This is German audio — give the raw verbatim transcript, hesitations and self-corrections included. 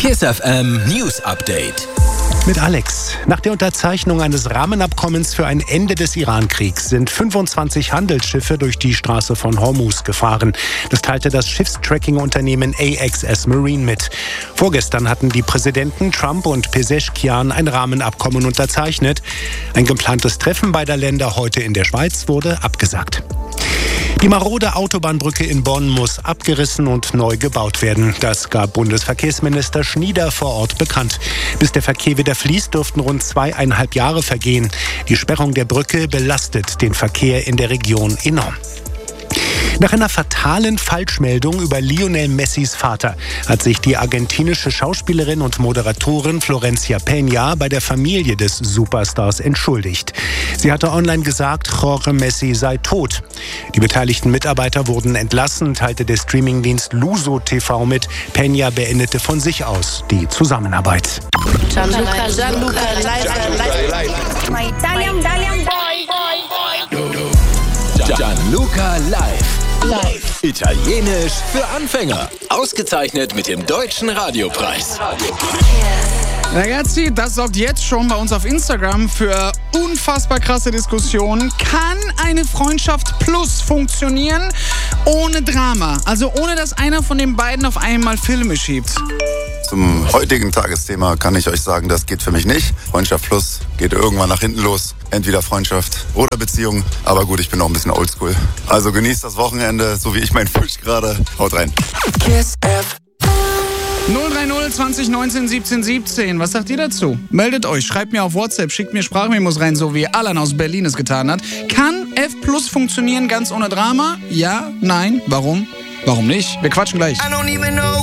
KISS F M News Update. Mit Alex. Nach der Unterzeichnung eines Rahmenabkommens für ein Ende des Iran-Kriegs sind fünfundzwanzig Handelsschiffe durch die Straße von Hormuz gefahren. Das teilte das Schiffstracking-Unternehmen A X S Marine mit. Vorgestern hatten die Präsidenten Trump und Pezeshkian ein Rahmenabkommen unterzeichnet. Ein geplantes Treffen beider Länder heute in der Schweiz wurde abgesagt. Die marode Autobahnbrücke in Bonn muss abgerissen und neu gebaut werden. Das gab Bundesverkehrsminister Schnieder vor Ort bekannt. Bis der Verkehr wieder fließt, dürften rund zweieinhalb Jahre vergehen. Die Sperrung der Brücke belastet den Verkehr in der Region enorm. Nach einer fatalen Falschmeldung über Lionel Messis Vater hat sich die argentinische Schauspielerin und Moderatorin Florencia Peña bei der Familie des Superstars entschuldigt. Sie hatte online gesagt, Jorge Messi sei tot. Die beteiligten Mitarbeiter wurden entlassen, teilte der Streamingdienst Luso T V mit. Peña beendete von sich aus die Zusammenarbeit. Gianluca, Gianluca, live, My Italian, Italian boy. Gianluca live. Live. Italienisch für Anfänger. Ausgezeichnet mit dem Deutschen Radiopreis. Ragazzi, das sorgt jetzt schon bei uns auf Instagram für unfassbar krasse Diskussionen. Kann eine Freundschaft plus funktionieren ohne Drama? Also ohne, dass einer von den beiden auf einmal Filme schiebt. Zum heutigen Tagesthema kann ich euch sagen, das geht für mich nicht. Freundschaft plus geht irgendwann nach hinten los. Entweder Freundschaft oder Beziehung. Aber gut, ich bin auch ein bisschen oldschool. Also genießt das Wochenende, so wie ich meinen Fisch gerade. Haut rein. KISS F M. null drei null zwanzig neunzehn siebzehn siebzehn. Was sagt ihr dazu? Meldet euch, schreibt mir auf WhatsApp, schickt mir Sprachmemos rein, so wie Alan aus Berlin es getan hat. Kann F Plus funktionieren ganz ohne Drama? Ja? Nein? Warum? Warum nicht? Wir quatschen gleich. I don't even know